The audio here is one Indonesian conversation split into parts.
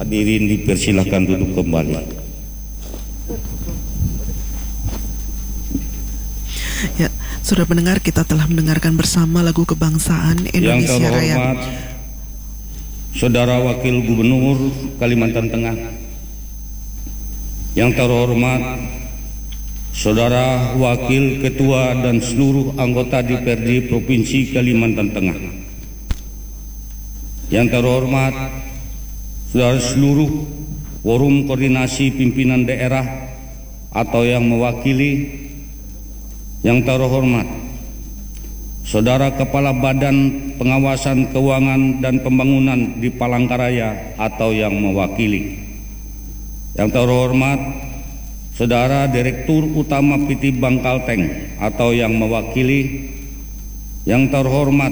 Hadirin dipersilakan duduk kembali. Ya, sudah mendengar, kita telah mendengarkan bersama lagu kebangsaan Indonesia Raya. Yang terhormat Saudara Wakil Gubernur Kalimantan Tengah, yang terhormat Saudara Wakil Ketua dan seluruh anggota DPRD Provinsi Kalimantan Tengah, yang terhormat saudara seluruh forum koordinasi pimpinan daerah atau yang mewakili, yang terhormat saudara Kepala Badan Pengawasan Keuangan dan Pembangunan di Palangkaraya atau yang mewakili, yang terhormat saudara Direktur Utama PT Bank Kalteng atau yang mewakili, yang terhormat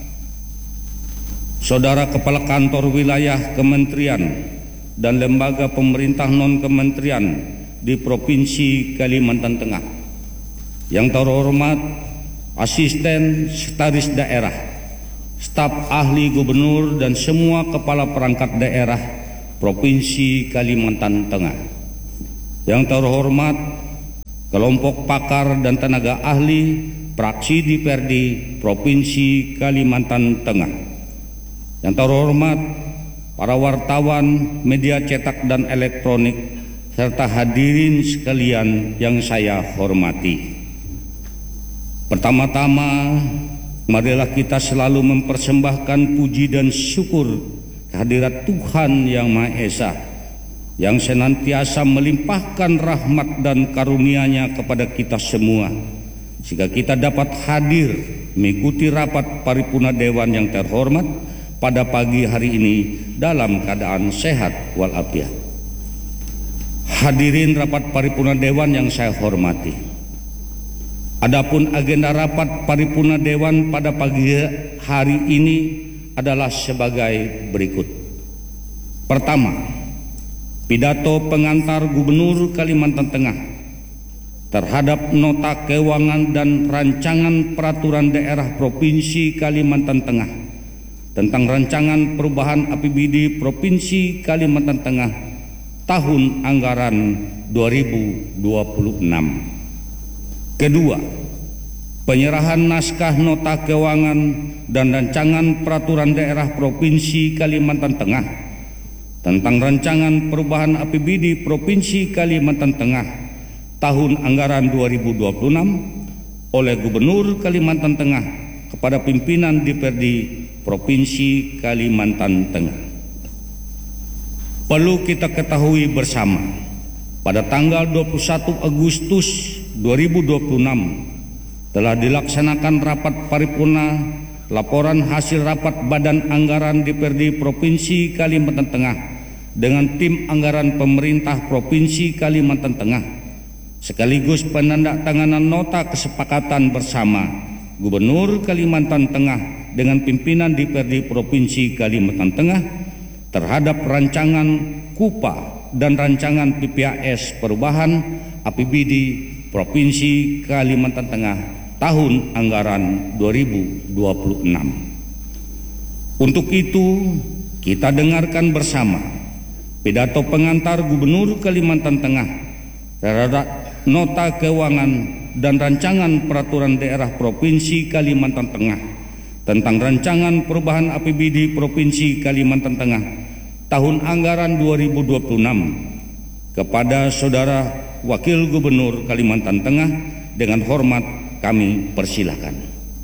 saudara Kepala Kantor Wilayah Kementerian dan Lembaga Pemerintah Non-Kementerian di Provinsi Kalimantan Tengah, yang terhormat Asisten Sekretaris Daerah, staf ahli gubernur dan semua kepala perangkat daerah Provinsi Kalimantan Tengah, yang terhormat kelompok pakar dan tenaga ahli praksi DPRD Provinsi Kalimantan Tengah, yang terhormat para wartawan media cetak dan elektronik, serta hadirin sekalian yang saya hormati. Pertama-tama, marilah kita selalu mempersembahkan puji dan syukur kehadirat Tuhan Yang Maha Esa, yang senantiasa melimpahkan rahmat dan karunia-Nya kepada kita semua, sehingga kita dapat hadir mengikuti rapat paripurna Dewan yang terhormat pada pagi hari ini dalam keadaan sehat walafiat. Hadirin rapat paripurna Dewan yang saya hormati, adapun agenda rapat paripurna Dewan pada pagi hari ini adalah sebagai berikut. Pertama, pidato pengantar Gubernur Kalimantan Tengah terhadap nota keuangan dan rancangan peraturan daerah Provinsi Kalimantan Tengah tentang rancangan perubahan APBD Provinsi Kalimantan Tengah tahun anggaran 2026. Kedua, penyerahan naskah nota keuangan dan rancangan peraturan daerah Provinsi Kalimantan Tengah tentang rancangan perubahan APBD Provinsi Kalimantan Tengah tahun anggaran 2026 oleh Gubernur Kalimantan Tengah kepada pimpinan DPRD Provinsi Kalimantan Tengah. Perlu kita ketahui bersama, pada tanggal 21 Agustus 2026 telah dilaksanakan rapat paripurna laporan hasil rapat Badan Anggaran DPRD Provinsi Kalimantan Tengah dengan tim anggaran pemerintah Provinsi Kalimantan Tengah, sekaligus penandatanganan nota kesepakatan bersama Gubernur Kalimantan Tengah dengan pimpinan DPRD Provinsi Kalimantan Tengah terhadap rancangan KUPA dan rancangan PPAS perubahan APBD Provinsi Kalimantan Tengah tahun anggaran 2026. Untuk itu, kita dengarkan bersama pidato pengantar Gubernur Kalimantan Tengah terhadap nota keuangan dan rancangan peraturan daerah Provinsi Kalimantan Tengah tentang rancangan perubahan APBD Provinsi Kalimantan Tengah tahun anggaran 2026 kepada Saudara Wakil Gubernur Kalimantan Tengah. Dengan hormat kami persilakan.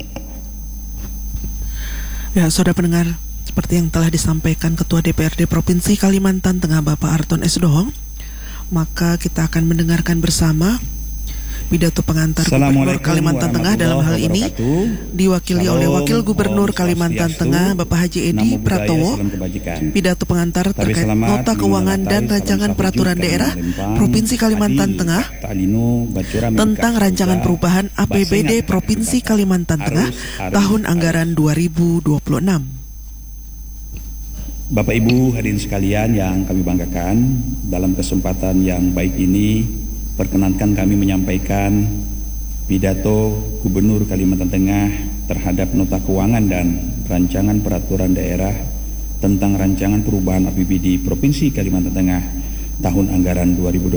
Ya, saudara pendengar, seperti yang telah disampaikan Ketua DPRD Provinsi Kalimantan Tengah Bapak Arton S. Dohong, maka kita akan mendengarkan bersama pidato pengantar Gubernur Kalimantan Tengah, dalam hal ini diwakili oleh Wakil Gubernur Kalimantan Tengah Bapak Haji Edi Pratowo. Pidato pengantar terkait nota keuangan dan rancangan peraturan daerah Provinsi Kalimantan Tengah tentang rancangan perubahan APBD Provinsi Kalimantan Tengah tahun anggaran 2026. Bapak Ibu hadirin sekalian yang kami banggakan, dalam kesempatan yang baik ini perkenankan kami menyampaikan pidato Gubernur Kalimantan Tengah terhadap nota keuangan dan rancangan peraturan daerah tentang rancangan perubahan APBD Provinsi Kalimantan Tengah tahun anggaran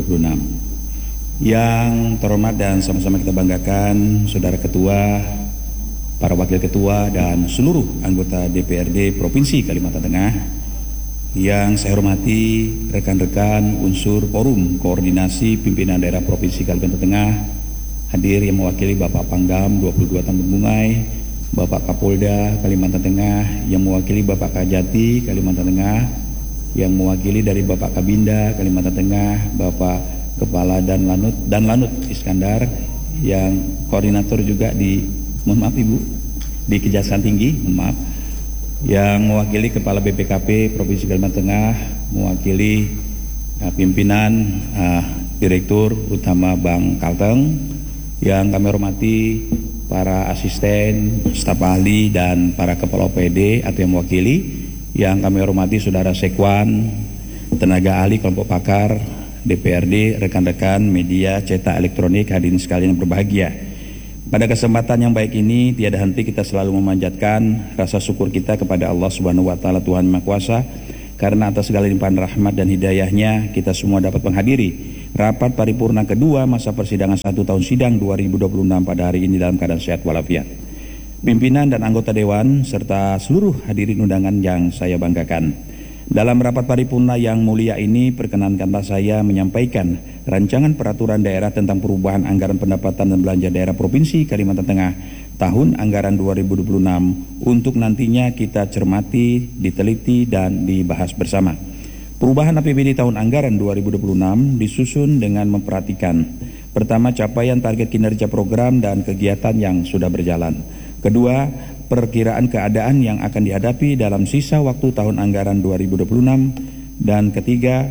2026. Yang terhormat dan sama-sama kita banggakan Saudara Ketua, para Wakil Ketua, dan seluruh anggota DPRD Provinsi Kalimantan Tengah. Yang saya hormati rekan-rekan unsur Forum Koordinasi Pimpinan Daerah Provinsi Kalimantan Tengah, hadir yang mewakili Bapak Pangdam 22 Tambun Bungai, Bapak Kapolda Kalimantan Tengah, yang mewakili Bapak Kajati Kalimantan Tengah, yang mewakili dari Bapak Kabinda Kalimantan Tengah, Bapak Kepala dan Lanut Iskandar, yang koordinator juga di, mohon maaf Ibu, di Kejaksaan Tinggi, mohon maaf, yang mewakili Kepala BPKP Provinsi Kalimantan Tengah, mewakili pimpinan Direktur Utama Bank Kalteng, yang kami hormati para asisten, staf ahli, dan para kepala OPD atau yang mewakili, yang kami hormati Saudara Sekwan, tenaga ahli kelompok pakar, DPRD, rekan-rekan media cetak elektronik, hadirin sekalian yang berbahagia. Pada kesempatan yang baik ini, tiada henti kita selalu memanjatkan rasa syukur kita kepada Allah Subhanahu wa Ta'ala, Tuhan Maha Kuasa, karena atas segala limpahan rahmat dan hidayahnya kita semua dapat menghadiri rapat paripurna kedua masa persidangan 1 tahun sidang 2026 pada hari ini dalam keadaan sehat walafiat. Pimpinan dan anggota Dewan serta seluruh hadirin undangan yang saya banggakan, dalam rapat paripurna yang mulia ini perkenankanlah saya menyampaikan rancangan peraturan daerah tentang perubahan anggaran pendapatan dan belanja daerah Provinsi Kalimantan Tengah tahun anggaran 2026 untuk nantinya kita cermati, diteliti, dan dibahas bersama. Perubahan APBD tahun anggaran 2026 disusun dengan memperhatikan: pertama, capaian target kinerja program dan kegiatan yang sudah berjalan; kedua, perkiraan keadaan yang akan dihadapi dalam sisa waktu tahun anggaran 2026; dan ketiga,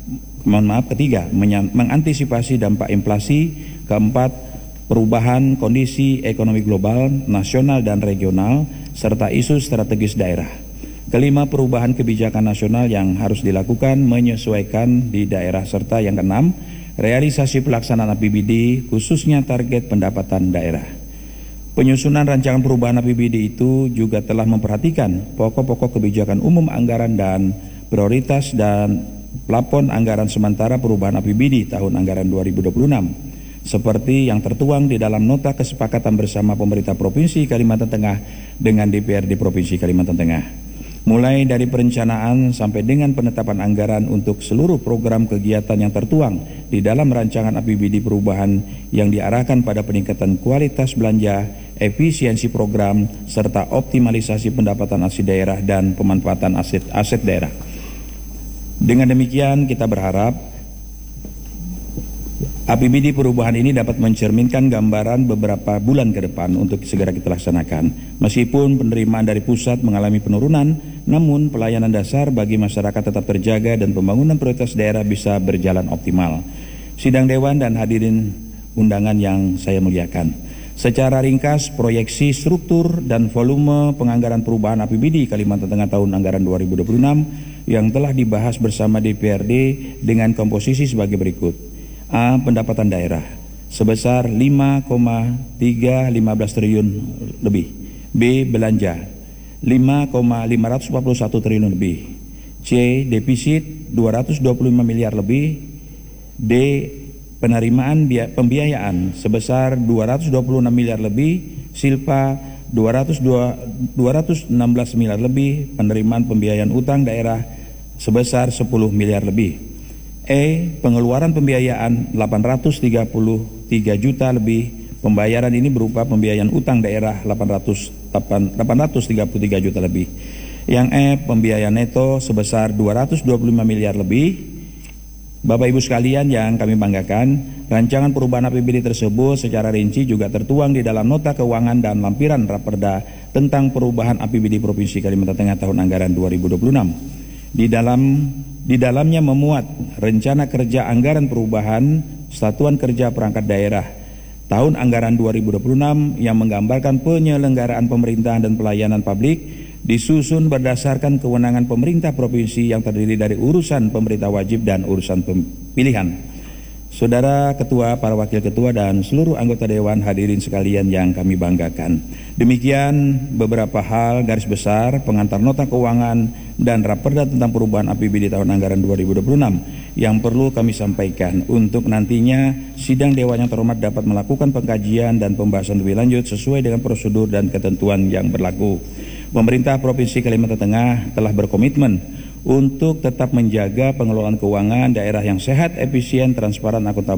mengantisipasi dampak inflasi; keempat, perubahan kondisi ekonomi global, nasional dan regional, serta isu strategis daerah; kelima, perubahan kebijakan nasional yang harus dilakukan menyesuaikan di daerah; serta yang keenam, realisasi pelaksanaan APBD khususnya target pendapatan daerah. Penyusunan rancangan perubahan APBD itu juga telah memperhatikan pokok-pokok kebijakan umum anggaran dan prioritas dan plafon anggaran sementara perubahan APBD tahun anggaran 2026 seperti yang tertuang di dalam nota kesepakatan bersama pemerintah Provinsi Kalimantan Tengah dengan DPRD Provinsi Kalimantan Tengah. Mulai dari perencanaan sampai dengan penetapan anggaran untuk seluruh program kegiatan yang tertuang di dalam rancangan APBD perubahan yang diarahkan pada peningkatan kualitas belanja, efisiensi program, serta optimalisasi pendapatan asli daerah dan pemanfaatan aset daerah. Dengan demikian kita berharap APBD perubahan ini dapat mencerminkan gambaran beberapa bulan ke depan untuk segera kita laksanakan. Meskipun penerimaan dari pusat mengalami penurunan, namun pelayanan dasar bagi masyarakat tetap terjaga dan pembangunan prioritas daerah bisa berjalan optimal. Sidang Dewan dan hadirin undangan yang saya muliakan, secara ringkas proyeksi struktur dan volume penganggaran perubahan APBD Kalimantan Tengah tahun anggaran 2026 yang telah dibahas bersama DPRD dengan komposisi sebagai berikut. A. Pendapatan daerah sebesar 5,315 triliun lebih. B. Belanja 5,541 triliun lebih. C. Defisit 225 miliar lebih. D. Penerimaan pembiayaan sebesar 226 miliar lebih. Silpa 216 miliar lebih. Penerimaan pembiayaan utang daerah sebesar 10 miliar lebih. E. Pengeluaran pembiayaan 833 juta lebih. Pembayaran ini berupa pembiayaan utang daerah 833 juta lebih. Yang E. Pembiayaan neto sebesar 225 miliar lebih. Bapak Ibu sekalian yang kami banggakan, rancangan perubahan APBD tersebut secara rinci juga tertuang di dalam nota keuangan dan lampiran Raperda tentang perubahan APBD Provinsi Kalimantan Tengah tahun anggaran 2026. Di dalamnya memuat rencana kerja anggaran perubahan Satuan Kerja Perangkat Daerah tahun anggaran 2026 yang menggambarkan penyelenggaraan pemerintahan dan pelayanan publik disusun berdasarkan kewenangan pemerintah provinsi yang terdiri dari urusan pemerintah wajib dan urusan pemilihan. Saudara Ketua, para Wakil Ketua, dan seluruh anggota Dewan, hadirin sekalian yang kami banggakan. Demikian beberapa hal garis besar pengantar nota keuangan dan Raperda tentang perubahan APBD tahun anggaran 2026 yang perlu kami sampaikan untuk nantinya sidang Dewan yang terhormat dapat melakukan pengkajian dan pembahasan lebih lanjut sesuai dengan prosedur dan ketentuan yang berlaku. Pemerintah Provinsi Kalimantan Tengah telah berkomitmen untuk tetap menjaga pengelolaan keuangan daerah yang sehat, efisien, transparan, akuntabel,